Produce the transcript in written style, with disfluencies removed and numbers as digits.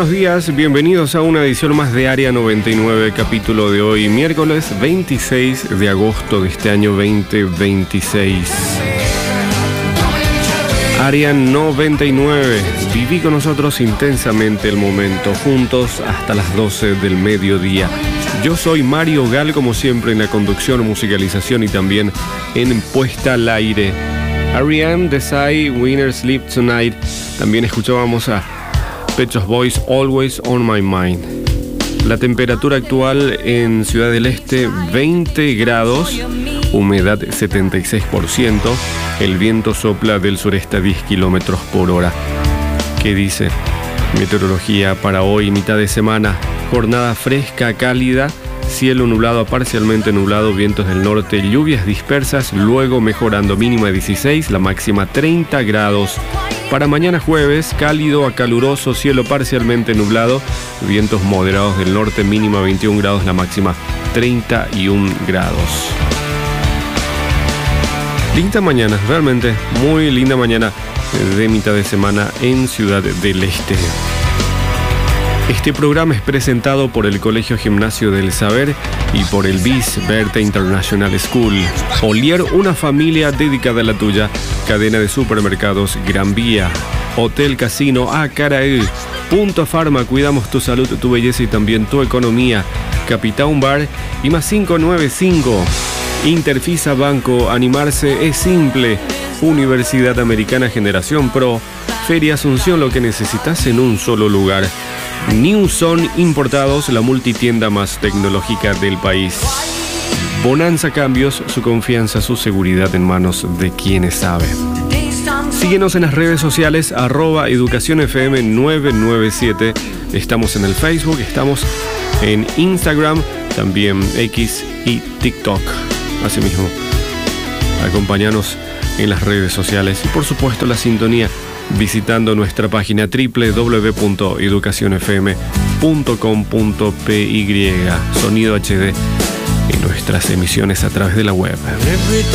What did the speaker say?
buenos días, bienvenidos a una edición más de Área 99, capítulo de hoy, miércoles 26 de agosto de este año 2026. Área 99, viví con nosotros intensamente el momento, juntos hasta las 12 del mediodía. Yo soy Mario Gal, como siempre en la conducción, musicalización y también en puesta al aire. R.E.M., Desai, Winner Sleep Tonight. También escuchábamos a Pet Shop Boys, Always on My Mind. La temperatura actual en Ciudad del Este, 20 grados, humedad 76%, el viento sopla del sureste a 10 kilómetros por hora. ¿Qué dice meteorología para hoy, mitad de semana? Jornada fresca, cálida, cielo nublado a parcialmente nublado, vientos del norte, lluvias dispersas, luego mejorando, mínima 16, la máxima 30 grados. Para mañana jueves, cálido a caluroso, cielo parcialmente nublado, vientos moderados del norte, mínima 21 grados, la máxima 31 grados. Linda mañana, realmente muy linda mañana de mitad de semana en Ciudad del Este. Este programa es presentado por el Colegio Gimnasio del Saber y por el BIS Berta International School. Olier, una familia dedicada a la tuya. Cadena de supermercados Gran Vía. Hotel Casino Acaraí. Punto Pharma, cuidamos tu salud, tu belleza y también tu economía. Capitán Bar y más 595. Interfisa Banco, animarse es simple. Universidad Americana Generación Pro. Feria Asunción, lo que necesitas en un solo lugar. Newson Importados, la multitienda más tecnológica del país. Bonanza Cambios, su confianza, su seguridad en manos de quienes saben. Síguenos en las redes sociales, @EducaciónFM997. Estamos en el Facebook, estamos en Instagram, también X y TikTok. Asimismo, acompáñanos en las redes sociales y por supuesto la sintonía visitando nuestra página www.educacionfm.com.py, sonido HD en nuestras emisiones a través de la web.